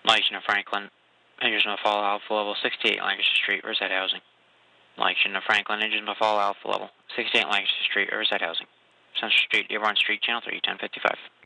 Lexington Franklin, engines must follow Alpha level 68 Lancaster Street, Riverside Housing. Lexington Franklin, engines must follow Alpha level 68 Lancaster Street, Riverside Housing. Central Street, Dearborn Street, Channel 3, 1055.